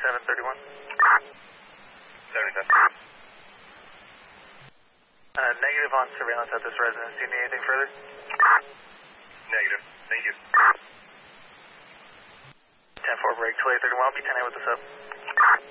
7731. 77. Negative on surveillance at this residence. Do you need anything further? Negative. Thank you. 10-4 break, 2831, I'll be 10 with the sub.